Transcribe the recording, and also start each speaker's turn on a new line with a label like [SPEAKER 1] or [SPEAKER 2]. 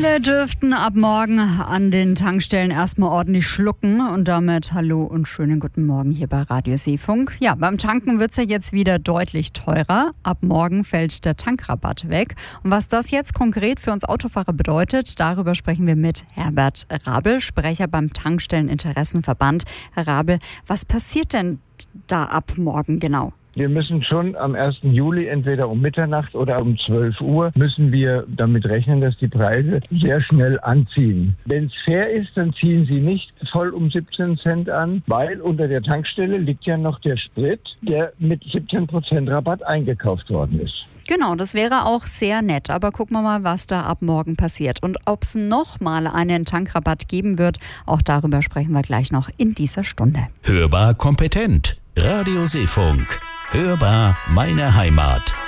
[SPEAKER 1] Viele dürften ab morgen an den Tankstellen erstmal ordentlich schlucken und damit hallo und schönen guten Morgen hier bei Radio Seefunk. Ja, beim Tanken wird es ja jetzt wieder deutlich teurer. Ab morgen fällt der Tankrabatt weg. Und was das jetzt konkret für uns Autofahrer bedeutet, darüber sprechen wir mit Herbert Rabel, Sprecher beim Tankstelleninteressenverband. Herr Rabel, was passiert denn da ab morgen genau?
[SPEAKER 2] Wir müssen schon am 1. Juli entweder um Mitternacht oder um 12 Uhr müssen wir damit rechnen, dass die Preise sehr schnell anziehen. Wenn es fair ist, dann ziehen sie nicht voll um 17 Cent an, weil unter der Tankstelle liegt ja noch der Sprit, der mit 17% Rabatt eingekauft worden ist.
[SPEAKER 1] Genau, das wäre auch sehr nett. Aber gucken wir mal, was da ab morgen passiert. Und ob es nochmal einen Tankrabatt geben wird, auch darüber sprechen wir gleich noch in dieser Stunde.
[SPEAKER 3] Hörbar kompetent. Radio Seefunk. Hörbar meine Heimat.